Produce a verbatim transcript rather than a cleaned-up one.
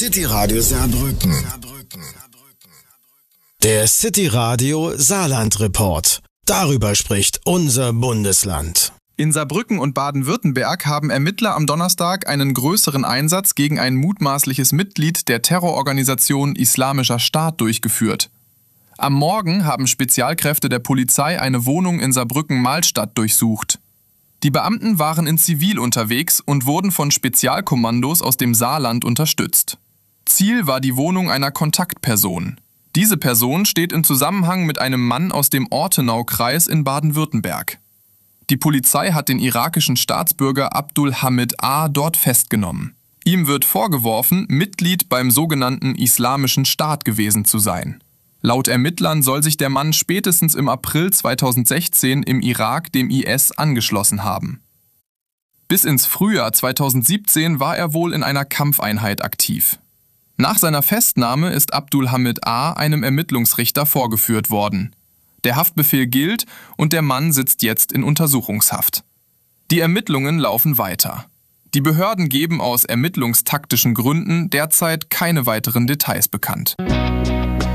City Radio Saarbrücken. Der City Radio Saarland Report. Darüber spricht unser Bundesland. In Saarbrücken und Baden-Württemberg haben Ermittler am Donnerstag einen größeren Einsatz gegen ein mutmaßliches Mitglied der Terrororganisation Islamischer Staat durchgeführt. Am Morgen haben Spezialkräfte der Polizei eine Wohnung in Saarbrücken-Mahlstadt durchsucht. Die Beamten waren in Zivil unterwegs und wurden von Spezialkommandos aus dem Saarland unterstützt. Ziel war die Wohnung einer Kontaktperson. Diese Person steht in Zusammenhang mit einem Mann aus dem Ortenau-Kreis in Baden-Württemberg. Die Polizei hat den irakischen Staatsbürger Abdul Hamid A. dort festgenommen. Ihm wird vorgeworfen, Mitglied beim sogenannten Islamischen Staat gewesen zu sein. Laut Ermittlern soll sich der Mann spätestens im April zweitausendsechzehn im Irak dem I S angeschlossen haben. Bis ins Frühjahr zweitausendsiebzehn war er wohl in einer Kampfeinheit aktiv. Nach seiner Festnahme ist Abdul Hamid A. einem Ermittlungsrichter vorgeführt worden. Der Haftbefehl gilt und der Mann sitzt jetzt in Untersuchungshaft. Die Ermittlungen laufen weiter. Die Behörden geben aus ermittlungstaktischen Gründen derzeit keine weiteren Details bekannt.